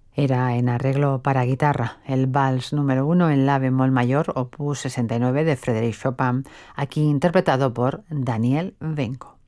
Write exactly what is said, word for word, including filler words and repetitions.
Era en arreglo para guitarra, el Vals número uno en la bemol mayor, opus sesenta y nueve de Frédéric Chopin, aquí interpretado por Daniel Wenko.